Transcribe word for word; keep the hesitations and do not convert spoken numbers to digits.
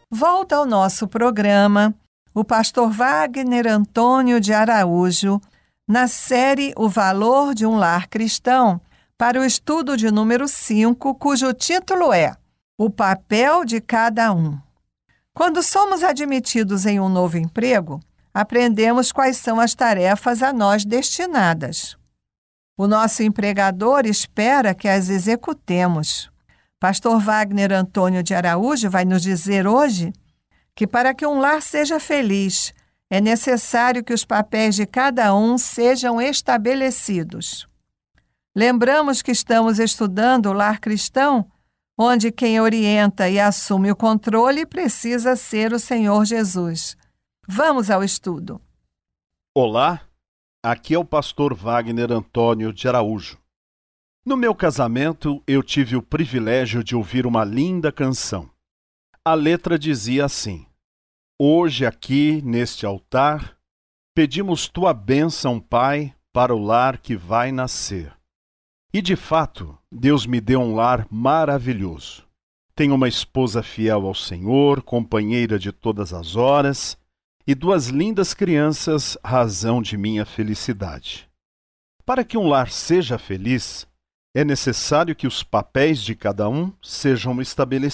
Volta ao nosso programa o pastor Wagner Antônio de Araújo, na série O Valor de um Lar Cristão, para o estudo de número cinco, cujo título é O Papel de Cada Um. Quando somos admitidos em um novo emprego, aprendemos quais são as tarefas a nós destinadas. O nosso empregador espera que as executemos. Pastor Wagner Antônio de Araújo vai nos dizer hoje que para que um lar seja feliz, é necessário que os papéis de cada um sejam estabelecidos. Lembramos que estamos estudando o lar cristão, onde quem orienta e assume o controle precisa ser o Senhor Jesus. Vamos ao estudo. Olá, aqui é o pastor Wagner Antônio de Araújo. No meu casamento, eu tive o privilégio de ouvir uma linda canção. A letra dizia assim: hoje aqui, neste altar, pedimos tua bênção, Pai, para o lar que vai nascer. E de fato, Deus me deu um lar maravilhoso. Tenho uma esposa fiel ao Senhor, companheira de todas as horas, e duas lindas crianças, razão de minha felicidade. Para que um lar seja feliz, é necessário que os papéis de cada um sejam estabelecidos.